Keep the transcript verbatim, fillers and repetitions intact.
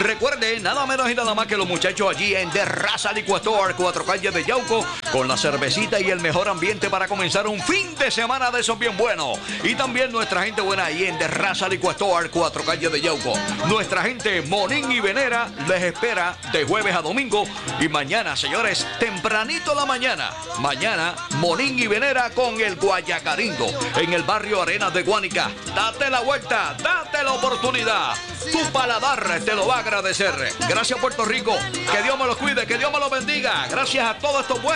Recuerde, nada menos y nada más que los muchachos allí en The Raza Liquor Store, cuatro calles de Yauco, con la cervecita y el mejor ambiente para comenzar un fin de semana de esos bien buenos. Y también nuestra gente buena ahí en The Raza Liquor Store, cuatro calles de Yauco. Nuestra gente Monín y Venera les espera de jueves a domingo. Y mañana, señores, tempranito la mañana. Mañana, Monín y Venera con el Guayacarindo en el barrio Arenas de Guánica. Date la vuelta, date la oportunidad. Tu paladar te lo va a agradecer. Gracias, Puerto Rico. Que Dios me los cuide, que Dios me los bendiga. Gracias a todos estos buenos.